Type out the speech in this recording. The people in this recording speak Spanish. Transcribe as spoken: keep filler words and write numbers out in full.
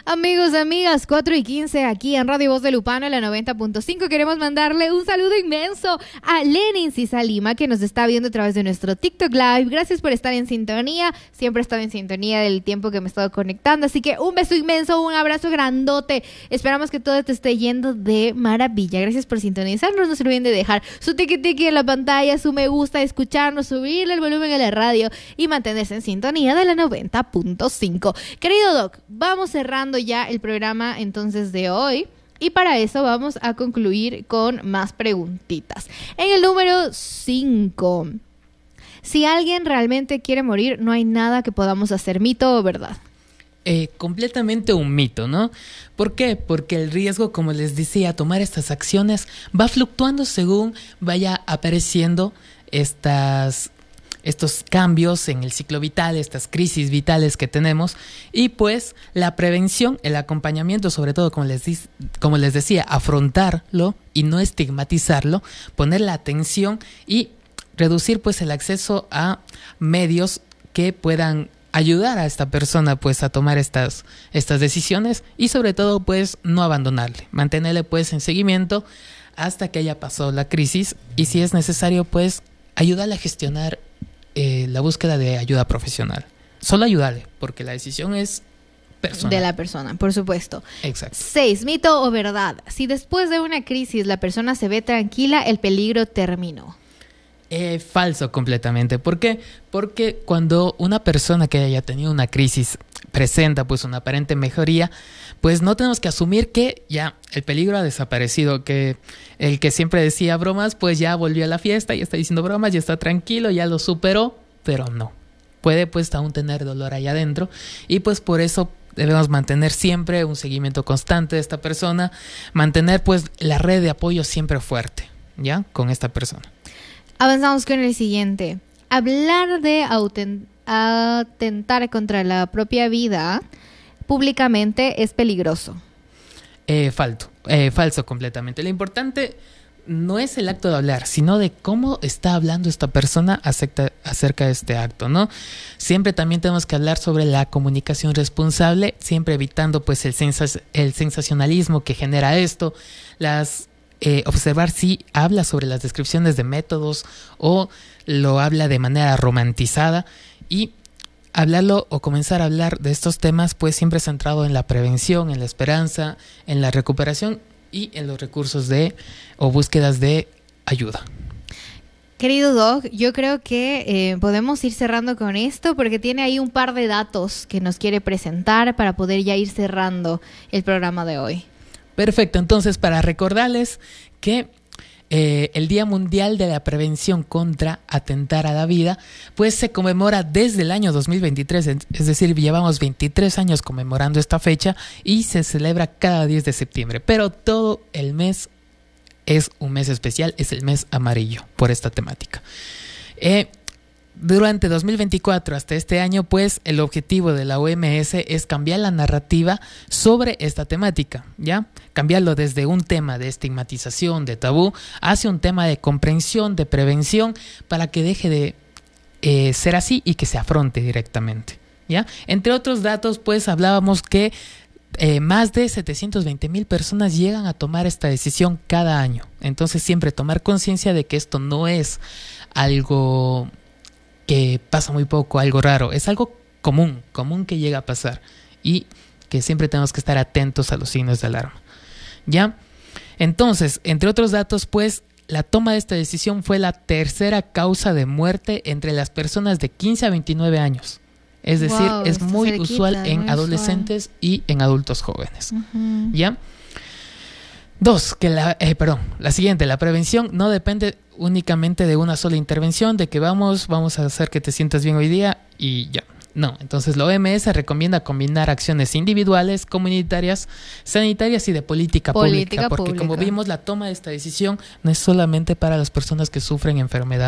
Amigos, amigas, cuatro y quince aquí en Radio Voz de Lupano, la noventa punto cinco. Queremos mandarle un saludo inmenso a Lenin Cisalima, que nos está viendo a través de nuestro TikTok Live. Gracias por estar en sintonía. Siempre he estado en sintonía del tiempo que me he estado conectando. Así que un beso inmenso, un abrazo grandote. Esperamos que todo te esté yendo de maravilla. Gracias por sintonizarnos. No se olviden de dejar su tiki tiki en la pantalla, su me gusta, escucharnos, subirle el volumen a la radio y mantenerse en sintonía de la noventa punto cinco. Querido Doc, vamos cerrando ya el programa entonces de hoy y para eso vamos a concluir con más preguntitas. En el número cinco, si alguien realmente quiere morir, no hay nada que podamos hacer, ¿mito o verdad? Eh, completamente un mito, ¿no? ¿Por qué? Porque el riesgo, como les decía, tomar estas acciones va fluctuando según vaya apareciendo estas estos cambios en el ciclo vital, estas crisis vitales que tenemos, y pues la prevención, el acompañamiento, sobre todo como les, di- como les decía, afrontarlo y no estigmatizarlo, poner la atención y reducir pues el acceso a medios que puedan ayudar a esta persona pues a tomar estas, estas decisiones y sobre todo pues no abandonarle, mantenerle pues en seguimiento hasta que haya pasado la crisis y si es necesario pues ayudarle a gestionar eh, la búsqueda de ayuda profesional. Solo ayudarle, porque la decisión es personal. De la persona, por supuesto. Exacto. Seis, mito o verdad. Si después de una crisis la persona se ve tranquila, el peligro terminó. Eh, falso completamente. ¿Por qué? Porque cuando una persona que haya tenido una crisis presenta pues una aparente mejoría, pues no tenemos que asumir que ya el peligro ha desaparecido, que el que siempre decía bromas pues ya volvió a la fiesta, ya está diciendo bromas, ya está tranquilo, ya lo superó, pero no. Puede pues aún tener dolor allá adentro y pues por eso debemos mantener siempre un seguimiento constante de esta persona, mantener pues la red de apoyo siempre fuerte, ¿ya? Con esta persona. Avanzamos con el siguiente. Hablar de autent- atentar contra la propia vida públicamente es peligroso. Eh, falto, eh, falso completamente. Lo importante no es el acto de hablar, sino de cómo está hablando esta persona acerca, acerca de este acto, ¿no? Siempre también tenemos que hablar sobre la comunicación responsable, siempre evitando pues el, sensas- el sensacionalismo que genera esto, las Eh, observar si habla sobre las descripciones de métodos o lo habla de manera romantizada y hablarlo o comenzar a hablar de estos temas pues siempre centrado en la prevención, en la esperanza, en la recuperación y en los recursos de o búsquedas de ayuda. Querido Doc, yo creo que eh, podemos ir cerrando con esto porque tiene ahí un par de datos que nos quiere presentar para poder ya ir cerrando el programa de hoy. Perfecto, entonces para recordarles que eh, el Día Mundial de la Prevención contra Atentar a la Vida, pues se conmemora desde el año dos mil veintitrés, es decir, llevamos veintitrés años conmemorando esta fecha y se celebra cada diez de septiembre, pero todo el mes es un mes especial, es el mes amarillo por esta temática. Eh, Durante dos mil veinticuatro hasta este año, pues el objetivo de la O M S es cambiar la narrativa sobre esta temática, ¿ya? Cambiarlo desde un tema de estigmatización, de tabú, hacia un tema de comprensión, de prevención, para que deje de eh, ser así y que se afronte directamente, ¿ya? Entre otros datos, pues hablábamos que eh, más de setecientos veinte mil personas llegan a tomar esta decisión cada año. Entonces siempre tomar conciencia de que esto no es algo que pasa muy poco, algo raro, es algo común, común que llega a pasar y que siempre tenemos que estar atentos a los signos de alarma, ¿ya? Entonces, entre otros datos, pues, la toma de esta decisión fue la tercera causa de muerte entre las personas de quince a veintinueve años. Es decir, Wow, es muy cerquita, usual en muy adolescentes usual. y en adultos jóvenes, Uh-huh. ¿ya? Dos, que la, eh, perdón, la siguiente, la prevención no depende únicamente de una sola intervención, de que vamos, vamos a hacer que te sientas bien hoy día y ya. No, entonces la O M S recomienda combinar acciones individuales, comunitarias, sanitarias y de política, Política pública, porque pública. como vimos, la toma de esta decisión no es solamente para las personas que sufren enfermedades